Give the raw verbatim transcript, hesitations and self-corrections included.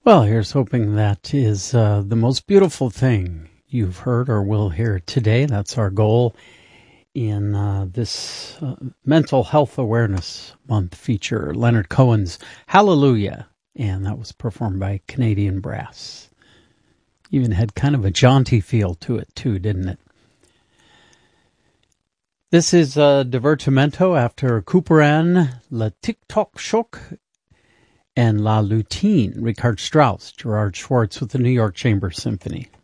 Well, here's hoping that is uh, the most beautiful thing you've heard or will hear today. That's our goal in uh, this uh, Mental Health Awareness Month feature, Leonard Cohen's Hallelujah. And that was performed by Canadian Brass. Even had kind of a jaunty feel to it, too, didn't it? This is uh, Divertimento after Couperin, Le Tic-Toc Choc, and La Lutine, Richard Strauss, Gerard Schwartz with the New York Chamber Symphony.